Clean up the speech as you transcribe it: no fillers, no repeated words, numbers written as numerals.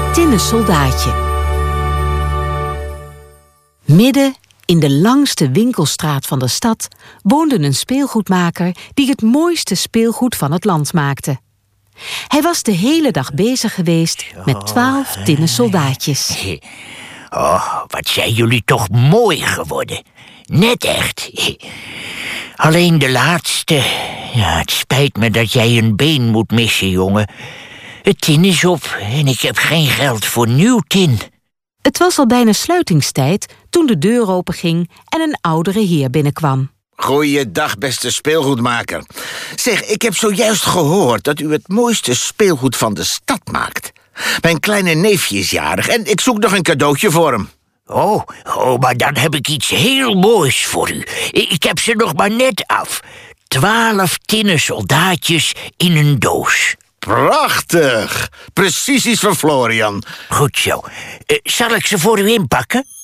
tinnen soldaatje. Midden in de langste winkelstraat van de stad woonde een speelgoedmaker die het mooiste speelgoed van het land maakte. Hij was de hele dag bezig geweest met 12 tinnen soldaatjes. Oh, wat zijn jullie toch mooi geworden. Net echt. Alleen de laatste. Ja, het spijt me dat jij een been moet missen, jongen. Het tin is op en ik heb geen geld voor nieuw tin. Het was al bijna sluitingstijd toen de deur openging en een oudere heer binnenkwam. Goeiedag, beste speelgoedmaker. Zeg, ik heb zojuist gehoord dat u het mooiste speelgoed van de stad maakt. Mijn kleine neefje is jarig en ik zoek nog een cadeautje voor hem. Oh, maar dan heb ik iets heel moois voor u. Ik heb ze nog maar net af. 12 tinnen soldaatjes in een doos. Prachtig! Precies iets van Florian. Goed zo. Zal ik ze voor u inpakken?